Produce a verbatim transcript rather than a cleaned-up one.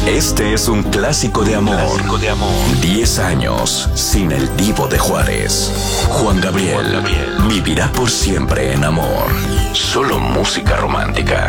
Este es un clásico de amor. Clásico de amor. Diez años sin el Divo de Juárez. Juan Gabriel, Juan Gabriel vivirá por siempre en amor. Solo música romántica.